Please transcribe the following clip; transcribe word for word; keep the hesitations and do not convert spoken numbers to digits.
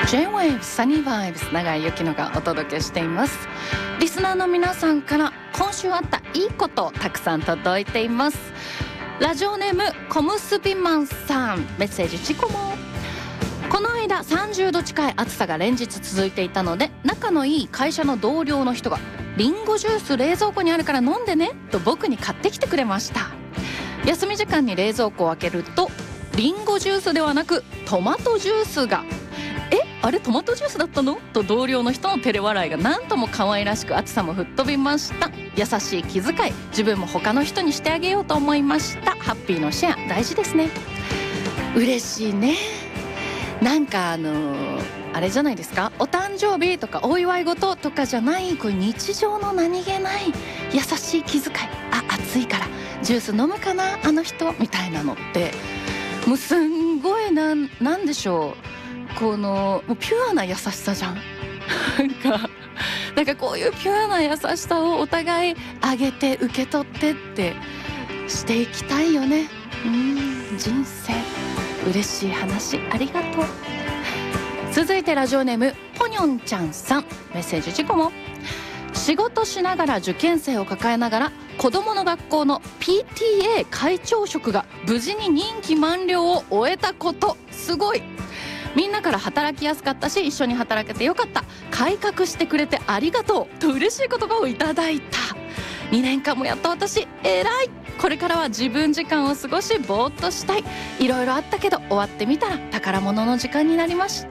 ジェイウェーブ Sunny Vibes 永井由紀乃がお届けしています。リスナーの皆さんから今週あったいいことたくさん届いています。ラジオネーム小結びマンさん、メッセージチコも。この間さんじゅうど近い暑さが連日続いていたので、仲のいい会社の同僚の人がリンゴジュース冷蔵庫にあるから飲んでねと僕に買ってきてくれました。休み時間に冷蔵庫を開けるとリンゴジュースではなくトマトジュースが。え、あれトマトジュースだったのと同僚の人の照れ笑いがなんとも可愛らしく、暑さも吹っ飛びました。優しい気遣い、自分も他の人にしてあげようと思いました。ハッピーのシェア大事ですね。嬉しいね。なんかあのー、あれじゃないですか、お誕生日とかお祝い事とかじゃない、こう日常の何気ない優しい気遣い、あ、暑いからジュース飲むかなあの人みたいなのってもうすんごいなん、なんでしょう、このもうピュアな優しさじゃんなんかなんかこういうピュアな優しさをお互いあげて受け取ってってしていきたいよね。うーん、人生嬉しい話ありがとう。続いてラジオネームポニョンちゃんさん、メッセージ事故も。仕事しながら受験生を抱えながら子どもの学校の ピーティーエー 会長職が無事に任期満了を終えたこと、すごい。みんなから働きやすかったし一緒に働けてよかった、改革してくれてありがとうと嬉しい言葉をいただいた。にねんかんもやった私偉い。これからは自分時間を過ごしぼーっとしたい。いろいろあったけど終わってみたら宝物の時間になりました。